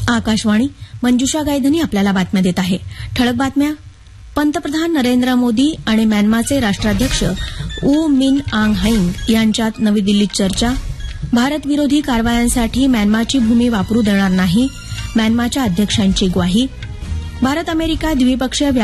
आकाशवाणी. मंजुषा गायधनी आपल्याला बातम्या देत आहे. ठळक बातम्या. पंतप्रधान नरेंद्र मोदी आणि म्यानमारचे राष्ट्राध्यक्ष ऊ मिन आंग हैंग यांच्यात नवी दिल्लीत चर्चा. भारतविरोधी कारवायांसाठी म्यानमारची भूमी वापरू देणार नाही, म्यानमारच्या अध्यक्षांची ग्वाही. भारत अमेरिका द्विपक्षीय